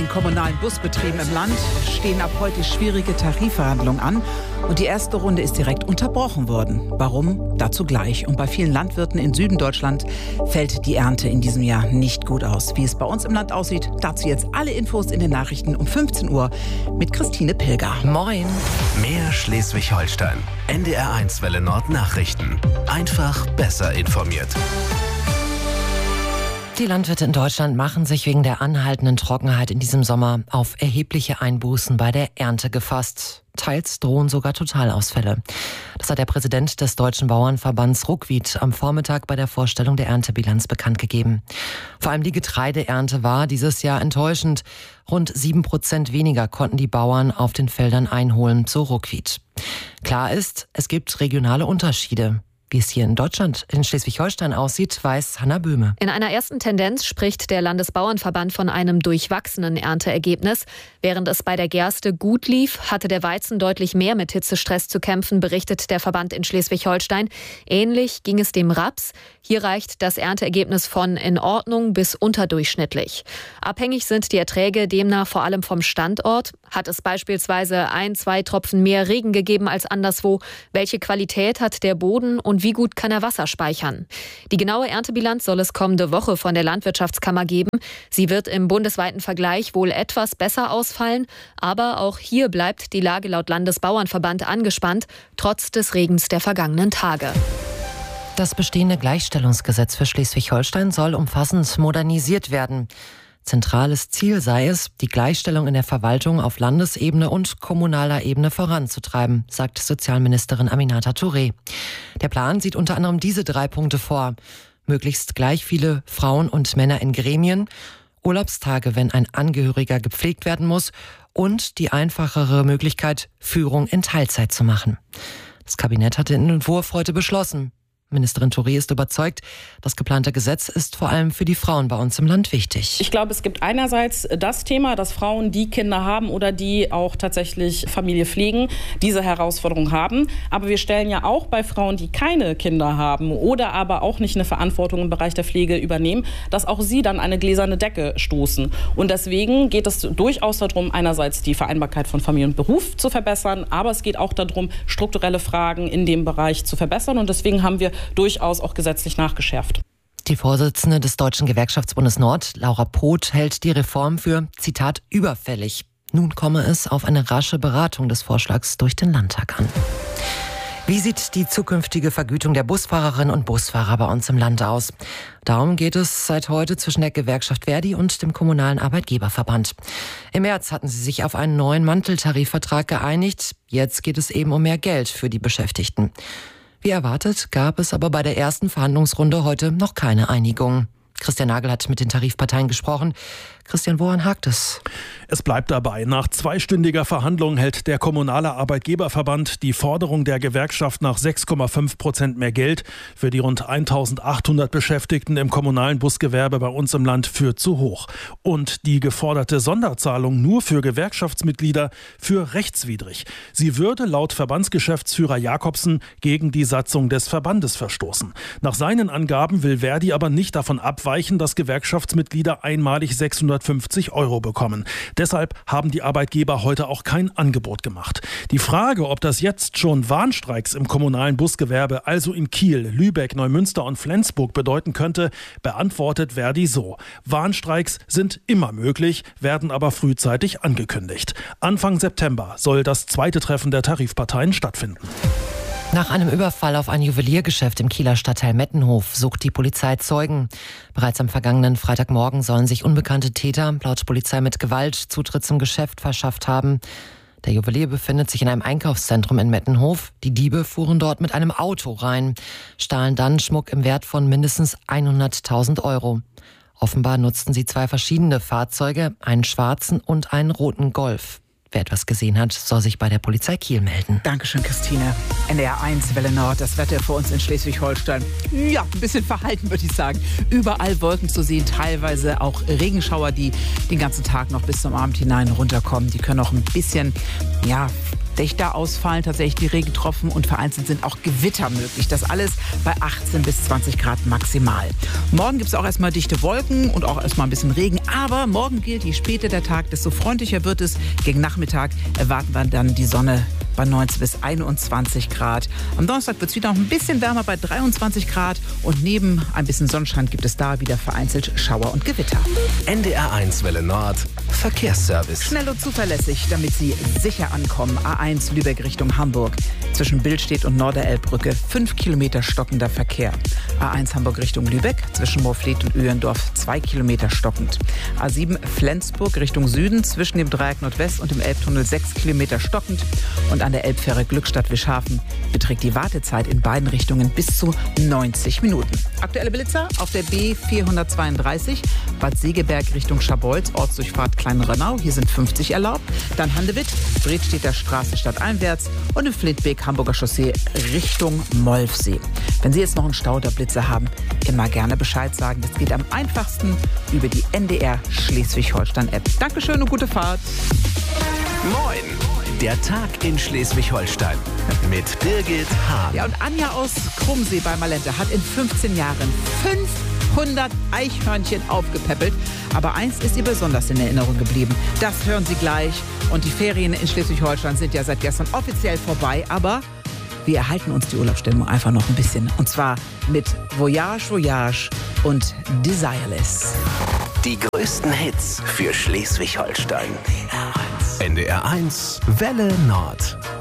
kommunalen Busbetrieben im Land stehen ab heute schwierige Tarifverhandlungen an. Und die erste Runde ist direkt unterbrochen worden. Warum? Dazu gleich. Und bei vielen Landwirten in Süden Deutschland fällt die Ernte in diesem Jahr nicht gut aus. Wie es bei uns im Land aussieht, dazu jetzt alle Infos in den Nachrichten um 15 Uhr mit Christine Pilger. Moin. Mehr Schleswig-Holstein. NDR1 Welle Nord Nachrichten. Einfach besser informiert. Die Landwirte in Deutschland machen sich wegen der anhaltenden Trockenheit in diesem Sommer auf erhebliche Einbußen bei der Ernte gefasst. Teils drohen sogar Totalausfälle. Das hat der Präsident des Deutschen Bauernverbands Ruckwied am Vormittag bei der Vorstellung der Erntebilanz bekannt gegeben. Vor allem die Getreideernte war dieses Jahr enttäuschend. Rund 7% weniger konnten die Bauern auf den Feldern einholen, so Ruckwied. Klar ist, es gibt regionale Unterschiede. Wie es hier in Deutschland, in Schleswig-Holstein aussieht, weiß Hanna Böhme. In einer ersten Tendenz spricht der Landesbauernverband von einem durchwachsenen Ernteergebnis. Während es bei der Gerste gut lief, hatte der Weizen deutlich mehr mit Hitzestress zu kämpfen, berichtet der Verband in Schleswig-Holstein. Ähnlich ging es dem Raps. Hier reicht das Ernteergebnis von in Ordnung bis unterdurchschnittlich. Abhängig sind die Erträge demnach vor allem vom Standort. Hat es beispielsweise 1-2 Tropfen mehr Regen gegeben als anderswo? Welche Qualität hat der Boden und wie gut kann er Wasser speichern? Die genaue Erntebilanz soll es kommende Woche von der Landwirtschaftskammer geben. Sie wird im bundesweiten Vergleich wohl etwas besser ausfallen, aber auch hier bleibt die Lage laut Landesbauernverband angespannt, trotz des Regens der vergangenen Tage. Das bestehende Gleichstellungsgesetz für Schleswig-Holstein soll umfassend modernisiert werden. Zentrales Ziel sei es, die Gleichstellung in der Verwaltung auf Landesebene und kommunaler Ebene voranzutreiben, sagt Sozialministerin Aminata Touré. Der Plan sieht unter anderem diese 3 Punkte vor. Möglichst gleich viele Frauen und Männer in Gremien, Urlaubstage, wenn ein Angehöriger gepflegt werden muss und die einfachere Möglichkeit, Führung in Teilzeit zu machen. Das Kabinett hat den Entwurf heute beschlossen. Ministerin Touré ist überzeugt, das geplante Gesetz ist vor allem für die Frauen bei uns im Land wichtig. Ich glaube, es gibt einerseits das Thema, dass Frauen, die Kinder haben oder die auch tatsächlich Familie pflegen, diese Herausforderung haben. Aber wir stellen ja auch bei Frauen, die keine Kinder haben oder aber auch nicht eine Verantwortung im Bereich der Pflege übernehmen, dass auch sie dann eine gläserne Decke stoßen. Und deswegen geht es durchaus darum, einerseits die Vereinbarkeit von Familie und Beruf zu verbessern, aber es geht auch darum, strukturelle Fragen in dem Bereich zu verbessern. Und deswegen haben wir durchaus auch gesetzlich nachgeschärft. Die Vorsitzende des Deutschen Gewerkschaftsbundes Nord, Laura Poth, hält die Reform für, Zitat, überfällig. Nun komme es auf eine rasche Beratung des Vorschlags durch den Landtag an. Wie sieht die zukünftige Vergütung der Busfahrerinnen und Busfahrer bei uns im Land aus? Darum geht es seit heute zwischen der Gewerkschaft Verdi und dem Kommunalen Arbeitgeberverband. Im März hatten sie sich auf einen neuen Manteltarifvertrag geeinigt. Jetzt geht es eben um mehr Geld für die Beschäftigten. Wie erwartet, gab es aber bei der ersten Verhandlungsrunde heute noch keine Einigung. Christian Nagel hat mit den Tarifparteien gesprochen. Christian, woran hakt es? Es bleibt dabei. Nach 2-stündiger Verhandlung hält der Kommunale Arbeitgeberverband die Forderung der Gewerkschaft nach 6,5% mehr Geld für die rund 1.800 Beschäftigten im kommunalen Busgewerbe bei uns im Land für zu hoch. Und die geforderte Sonderzahlung nur für Gewerkschaftsmitglieder für rechtswidrig. Sie würde laut Verbandsgeschäftsführer Jakobsen gegen die Satzung des Verbandes verstoßen. Nach seinen Angaben will Verdi aber nicht davon abweichen, dass Gewerkschaftsmitglieder einmalig 650 € bekommen. Deshalb haben die Arbeitgeber heute auch kein Angebot gemacht. Die Frage, ob das jetzt schon Warnstreiks im kommunalen Busgewerbe, also in Kiel, Lübeck, Neumünster und Flensburg bedeuten könnte, beantwortet Verdi so. Warnstreiks sind immer möglich, werden aber frühzeitig angekündigt. Anfang September soll das zweite Treffen der Tarifparteien stattfinden. Nach einem Überfall auf ein Juweliergeschäft im Kieler Stadtteil Mettenhof sucht die Polizei Zeugen. Bereits am vergangenen Freitagmorgen sollen sich unbekannte Täter laut Polizei mit Gewalt Zutritt zum Geschäft verschafft haben. Der Juwelier befindet sich in einem Einkaufszentrum in Mettenhof. Die Diebe fuhren dort mit einem Auto rein, stahlen dann Schmuck im Wert von mindestens 100.000 €. Offenbar nutzten sie 2 verschiedene Fahrzeuge, einen schwarzen und einen roten Golf. Wer etwas gesehen hat, soll sich bei der Polizei Kiel melden. Dankeschön, Christine. NDR1 Welle Nord, das Wetter für uns in Schleswig-Holstein. Ja, ein bisschen verhalten, würde ich sagen. Überall Wolken zu sehen, teilweise auch Regenschauer, die den ganzen Tag noch bis zum Abend hinein runterkommen. Die können auch ein bisschen, Dächer ausfallen, tatsächlich die Regentropfen und vereinzelt sind auch Gewitter möglich. Das alles bei 18 bis 20 Grad maximal. Morgen gibt es auch erstmal dichte Wolken und auch erstmal ein bisschen Regen. Aber morgen gilt, je später der Tag, desto freundlicher wird es. Gegen Nachmittag erwarten wir dann die Sonne bei 19 bis 21 Grad. Am Donnerstag wird es wieder noch ein bisschen wärmer bei 23 Grad. Und neben ein bisschen Sonnenschein gibt es da wieder vereinzelt Schauer und Gewitter. NDR1 Welle Nord. Verkehrsservice. Schnell und zuverlässig, damit Sie sicher ankommen. A1 Lübeck Richtung Hamburg. Zwischen Billstedt und Norderelbbrücke 5 Kilometer stockender Verkehr. A1 Hamburg Richtung Lübeck. Zwischen Moorfleet und Öhrendorf 2 Kilometer stockend. A7 Flensburg Richtung Süden. Zwischen dem Dreieck Nordwest und dem Elbtunnel 6 Kilometer stockend. Und an der Elbfähre Glückstadt-Wischhafen beträgt die Wartezeit in beiden Richtungen bis zu 90 Minuten. Aktuelle Blitzer auf der B432 Bad Segeberg Richtung Scharbeutz, Ortsdurchfahrt Kleinrönnau. Hier sind 50 erlaubt. Dann Handewitt, Bredstedter Straße stadteinwärts und im Flintweg Hamburger Chaussee Richtung Molfsee. Wenn Sie jetzt noch einen Stau oder Blitzer haben, immer gerne Bescheid sagen. Das geht am einfachsten über die NDR Schleswig-Holstein-App. Dankeschön und gute Fahrt. Moin! Der Tag in Schleswig-Holstein mit Birgit Hahn. Ja, und Anja aus Krummsee bei Malente hat in 15 Jahren 500 Eichhörnchen aufgepäppelt. Aber eins ist ihr besonders in Erinnerung geblieben. Das hören Sie gleich. Und die Ferien in Schleswig-Holstein sind ja seit gestern offiziell vorbei. Aber wir erhalten uns die Urlaubsstimmung einfach noch ein bisschen. Und zwar mit Voyage, Voyage und Desireless. Die größten Hits für Schleswig-Holstein. NDR1 Welle Nord.